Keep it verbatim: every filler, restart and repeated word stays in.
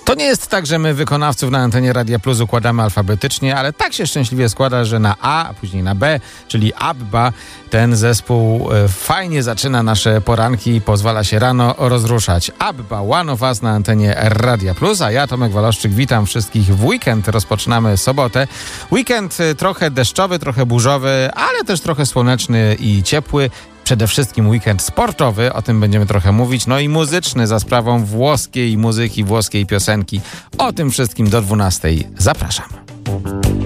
To nie jest tak, że my wykonawców na antenie Radia Plus układamy alfabetycznie, ale tak się szczęśliwie składa, że na A, a później na B, czyli Abba, ten zespół fajnie zaczyna nasze poranki i pozwala się rano rozruszać. Abba, One of Us na antenie Radia Plus, a ja, Tomek Waloszczyk, witam wszystkich w weekend. Rozpoczynamy sobotę. Weekend trochę deszczowy, trochę burzowy, ale też trochę słoneczny i ciepły. Przede wszystkim weekend sportowy, o tym będziemy trochę mówić, no i muzyczny za sprawą włoskiej muzyki, włoskiej piosenki. O tym wszystkim do dwunastej zapraszam.